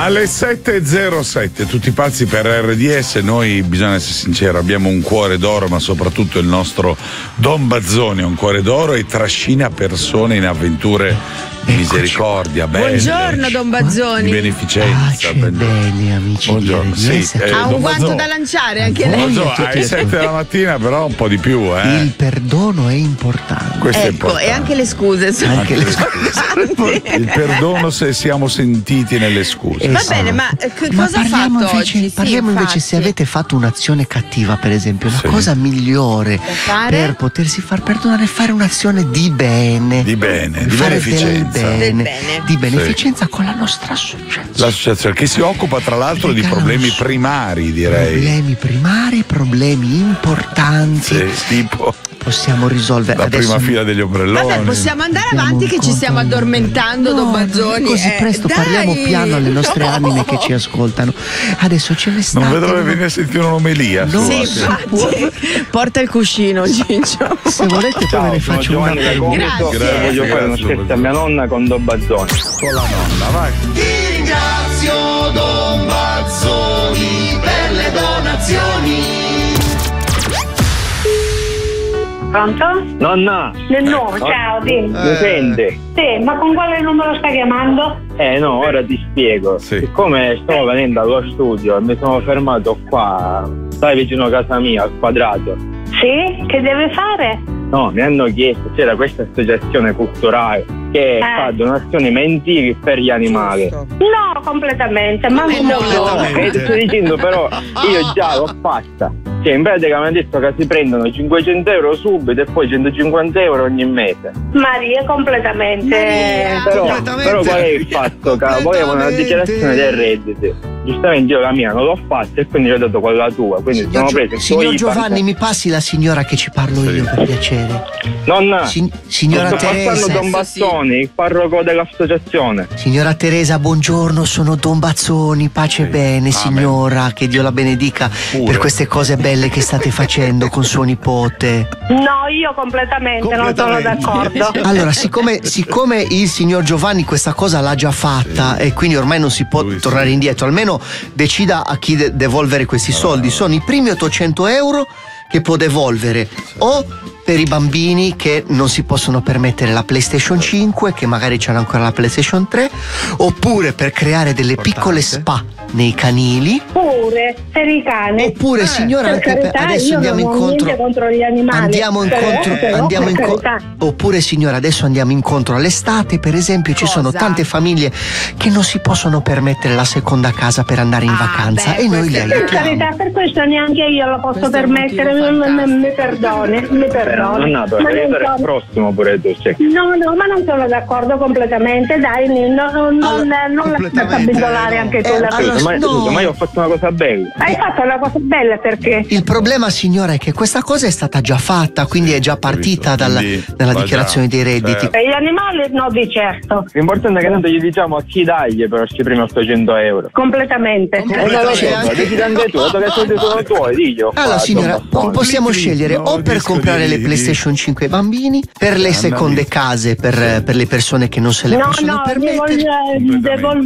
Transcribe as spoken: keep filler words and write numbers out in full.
Alle sette e zero sette, tutti pazzi per R D S. Noi, bisogna essere sinceri, abbiamo un cuore d'oro, ma soprattutto il nostro Don Bazzoni ha un cuore d'oro e trascina persone in avventure di misericordia, belle. Buongiorno Don Bazzoni. Di beneficenza. Pace bene, amici. Buongiorno. Sì, eh, ha un Don guanto Bazzoni. da lanciare anche lei. Buongiorno, alle sette della mattina però un po' di più, eh. Il perdono è importante. Questo è Ecco, importante. e anche le scuse sono Anche le importanti. Il perdono se siamo sentiti nelle scuse. Va Esatto. bene, ma eh, che Ma cosa ha parliamo fatto invece, oggi? parliamo Sì, invece se infatti. avete fatto un'azione cattiva, per esempio, la Sì. cosa migliore fare? per potersi far perdonare è fare un'azione di bene. Di bene, di fare beneficenza. Del bene, Del bene. di beneficenza con la nostra associazione. L'associazione che si occupa tra l'altro di Regalo problemi su- primari, direi. Problemi primari, problemi importanti. Sì, tipo Possiamo risolvere la adesso. prima fila degli ombrelloni. Vabbè, possiamo andare Andiamo avanti che ci incontro stiamo alle- addormentando, No, Don Bazzoni. Così Eh, presto dai! parliamo piano alle nostre No! anime che ci ascoltano. Adesso ce ne sta. Non vedo l'ora di venire a sentire un'omelia. No. Sì, scusa. infatti. Porta il cuscino, Ciccio. Se volete poi ve ne sono faccio una. Giovanni da Comiso Grazie. e voglio fare uno Grazie, scherzo a mia nonna con Don Bazzoni. Con la nonna, vai. Ringrazio Don Bazzoni per le donazioni. Pronto? Nonna! Eh, No, ciao, dimmi. Mi sente? Sì, ma con quale numero stai chiamando? Eh no, ora ti spiego. Sì. Siccome stavo venendo allo studio e mi sono fermato qua, stai vicino a casa mia, al quadrato. Sì? Che deve fare? No, mi hanno chiesto, c'era questa associazione culturale che Eh. fa donazioni mentili per gli animali. No, completamente, ma Come non no? No, che ti sto dicendo, però io già l'ho fatta. Cioè, in pratica mi ha detto che si prendono cinquecento euro subito e poi centocinquanta euro ogni mese. Maria, completamente. Maria. Però, Completamente. però qual è il fatto? Che volevo una dichiarazione del reddito. Giustamente io la mia non l'ho fatta e quindi ho dato quella tua. Quindi Signor, sono Gio- preso il signor tuo I P A. Giovanni, mi passi la signora che ci parlo Sì. io, per piacere. Nonna, Sin- signora sto passando Teresa. Don Bazzoni, il parroco dell'associazione. Signora Teresa, buongiorno, sono Don Bazzoni, pace Sì. bene, Amen. signora, che Dio la benedica Pure. per queste cose belle che state facendo con suo nipote. No, io completamente, non sono d'accordo. Allora, siccome, siccome il signor Giovanni questa cosa l'ha già fatta e quindi ormai non si può Lui sì. tornare indietro, almeno decida a chi de- devolvere questi soldi. Sono i primi ottocento euro che può devolvere o per i bambini che non si possono permettere la PlayStation cinque, che magari c'hanno ancora la PlayStation tre, oppure per creare delle piccole spa nei canili. Pure per i cani. Oppure, signora, per anche per, carità, adesso io andiamo non ho incontro. niente contro gli animali. Andiamo Però- incontro. però, Andiamo per inco- carità. Oppure, signora, adesso andiamo incontro all'estate, per esempio, ci Cosa? sono tante famiglie che non si possono permettere la seconda casa per andare in Ah, vacanza beh, e noi li questo è- Per aiutiamo. carità, per questo neanche io lo posso Questo è un permettere, motivo mi, mi- mi fantastico. perdoni, mi perdoni. Non nato, Ma devi non stare al sono- prossimo pure tu. Cioè. No, no, ma non sono d'accordo completamente, dai, non, non, non, Allora, non la completamente, scabbindolare no. anche tu Eh, la allora, Scusa, ma, no. scusa, ma io ho fatto una cosa bella. Hai fatto una cosa bella perché? Il problema, signora, è che questa cosa è stata già fatta, quindi è già partita capito, dalla, quindi dalla va già, dichiarazione dei redditi. certo. E gli animali no, di certo, L'importante è che tanto gli diciamo a chi dagli per questi primi ottocento euro. completamente. Eh, non lo so, anche- decidi anche tu, dato che i soldi sono tuoi, diglielo. Allora, qua, signora, Don Bazzoni. possiamo scegliere no, o per disco comprare di- le di- PlayStation cinque ai bambini, per le Anna seconde Vita. case per, per le persone che non se le No, possono no, permettere. devo, devo